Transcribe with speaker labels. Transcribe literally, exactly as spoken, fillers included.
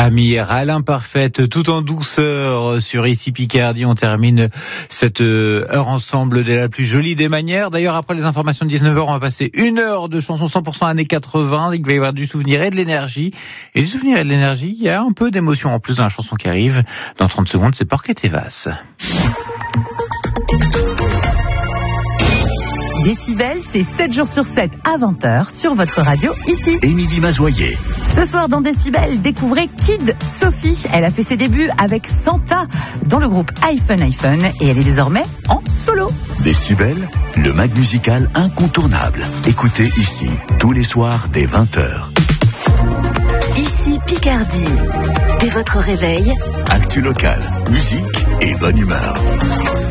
Speaker 1: Amie à l'imparfaite, tout en douceur sur Ici Picardie. On termine cette heure ensemble de la plus jolie des manières. D'ailleurs, après les informations de dix-neuf heures, on va passer une heure de chansons cent pour cent années quatre-vingts. Il va y avoir du souvenir et de l'énergie. Et du souvenir et de l'énergie, il y a un peu d'émotion en plus dans la chanson qui arrive. Dans trente secondes, c'est Porquet Tevas.
Speaker 2: Décibel, c'est sept jours sur sept à vingt heures sur votre radio ici.
Speaker 3: Émilie Mazoyer.
Speaker 2: Ce soir dans Décibel, découvrez Kid Sophie. Elle a fait ses débuts avec Santa dans le groupe iPhone iPhone et elle est désormais en solo.
Speaker 3: Décibel, le mag musical incontournable. Écoutez ici, tous les soirs dès vingt heures.
Speaker 4: Ici Picardie. Dès votre réveil,
Speaker 3: Actu local, musique et bonne humeur.